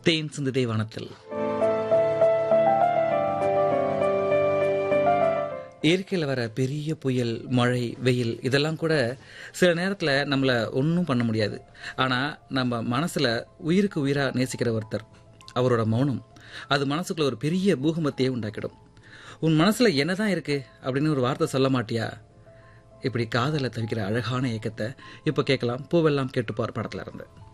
தேன் சிந்துதே வானத்தில். இயற்கையில் வர பெரிய புயல், மழை, வெயில் இதெல்லாம் கூட சில நேரத்தில் நம்மளை ஒன்றும் பண்ண முடியாது. ஆனால் நம்ம மனசில் உயிருக்கு உயிராக நேசிக்கிற ஒருத்தர், அவரோட மௌனம் அது மனசுக்குள்ள ஒரு பெரிய பூகம்பத்தையே உண்டாக்கிடும். உன் மனசில் என்னதான் இருக்கு அப்படின்னு ஒரு வார்த்தை சொல்ல மாட்டியா? இப்படி காதலை தவிக்கிற அழகான ஏக்கத்தை இப்போ கேட்கலாம். பூவெல்லாம் கேட்டுப்பார் படத்துல இருந்து.